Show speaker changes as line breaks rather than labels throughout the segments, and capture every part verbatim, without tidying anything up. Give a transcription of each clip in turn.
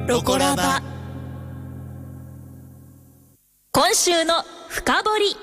ロコラバ。今週の深掘り。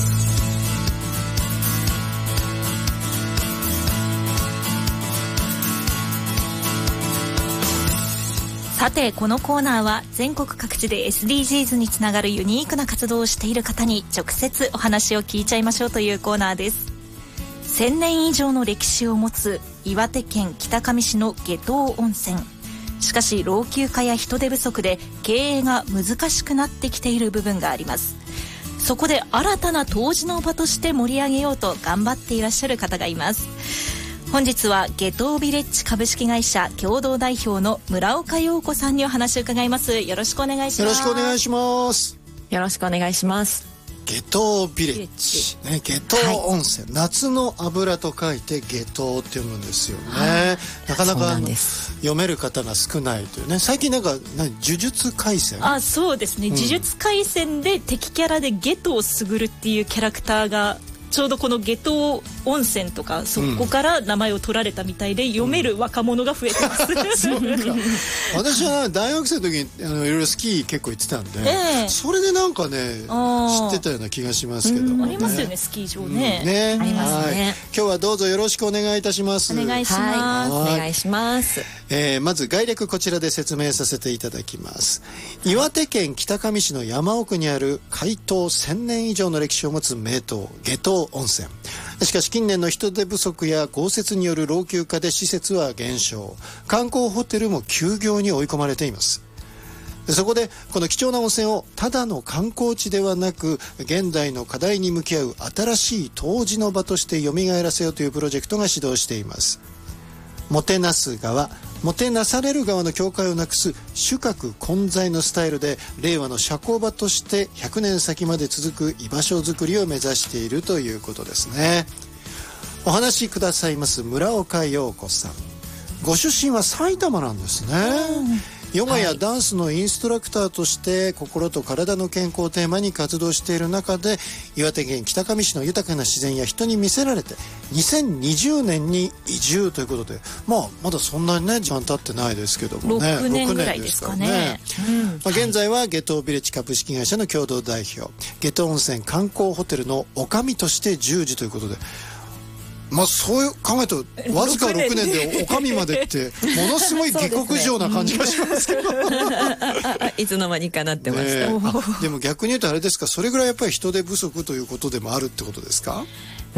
さて、このコーナーは全国各地で エスディージーズ につながるユニークな活動をしている方に直接お話を聞いちゃいましょうというコーナーです。せんねん以上の歴史を持つ岩手県北上市の夏油温泉。しかし老朽化や人手不足で経営が難しくなってきている部分があります。そこで新たな湯治の場として盛り上げようと頑張っていらっしゃる方がいます。本日は夏油ビレッジ株式会社共同代表の村岡陽子さんにお話を伺います。よろしくお願いします。
よろしくお願いします。
よろしくお願いします。
夏油ビレッジ、ね、夏油温泉、はい、夏の油と書いて夏油って読むんですよね、はい、なかなか読める方が少ないというね。最近なんか何呪術廻戦、
あ、そうですね、うん、呪術廻戦で敵キャラで夏油傑っていうキャラクターがちょうどこの夏油温泉とかそこから名前を取られたみたいで、読める若者が増えてます、うん、
私は大学生の時にあのいろいろスキー結構行ってたんで、
えー、
それでなんかね知ってたような気がしますけども、ね、
ありますよね、スキー場ね、
うん、ね、
ありますね。
はい、今日はどうぞよろしくお願いいたします。
お願いします。
はい、お願いします。
えー、まず概略こちらで説明させていただきます。岩手県北上市の山奥にある開湯せんねん以上の歴史を持つ名湯夏油温泉。しかし近年の人手不足や豪雪による老朽化で施設は減少、観光ホテルも休業に追い込まれています。そこでこの貴重な温泉をただの観光地ではなく現代の課題に向き合う新しい湯治の場として蘇らせようというプロジェクトが始動しています。もてなす側、もてなされる側の境界をなくす主客混在のスタイルで令和の社交場としてひゃくねん先まで続く居場所づくりを目指しているということですね。お話しくださいます村岡陽子さん、ご出身は埼玉なんですね。ヨガやダンスのインストラクターとして心と体の健康をテーマに活動している中で、岩手県北上市の豊かな自然や人に魅せられてにせんにじゅうねんに移住ということで、まあまだそんなにね時間経ってないですけどもね、
ろくねんぐらいですかね。
まあ、現在は夏油ビレッジ株式会社の共同代表、夏油温泉観光ホテルの女将として従事ということで、まあそう考えるとわずかろくねんでお上までってものすごい下克上な感じがしますけど
いつの間にかなってました、ね、
でも逆に言うとあれですか、それぐらいやっぱり人手不足ということでもあるってことですか？
うん、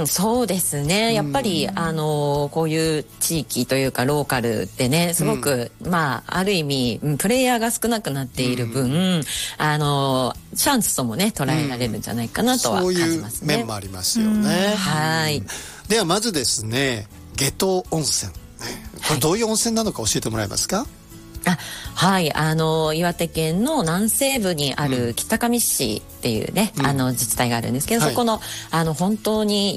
そうですね。やっぱり、あのこういう地域というかローカルってね、すごく、うん、まあある意味プレイヤーが少なくなっている分、うん、あのチャンスともね捉えられるんじゃないかなとは感じますね。
そういう面もありますよね。
はい。
ではまずですね、夏油温泉、これどういう温泉なのか教えてもらえますか？
あ、はい、あの岩手県の南西部にある北上市っていうね、うん、あの自治体があるんですけど、はい、そこのあの本当に